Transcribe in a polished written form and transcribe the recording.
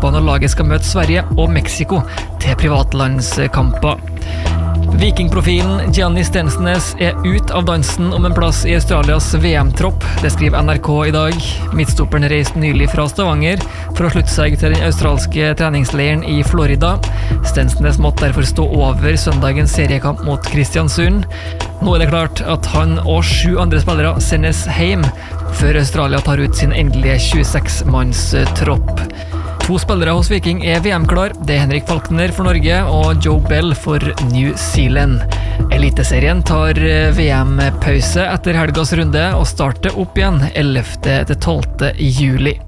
kamper når laget skal møte Sverige og Mexico til privatlandskamper. Vikingprofilen Gianni Stensnes ut av dansen om en plass i Australias VM-tropp. Det skriver NRK i dag. Midtstopperen reiste nylig fra Stavanger for å slutte seg til den australske treningsleiren i Florida. Stensnes måtte derfor stå over søndagens seriekamp mot Kristiansund. Nå det klart at han og 7 andre spillere sendes hjem før Australia tar ut sin endelige 26-manns-tropp. 2 spillere hos Viking VM-klar. Det Henrik Falkner for Norge og Joe Bell for New Zealand. Eliteserien tar VM-pause etter helgas runde og starter opp igjen 11. til 12. juli.